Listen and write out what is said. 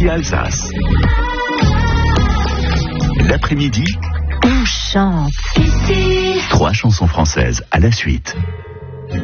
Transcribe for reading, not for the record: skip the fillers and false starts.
ici Alsace. L'après-midi, on chante. 3 chansons françaises à la suite.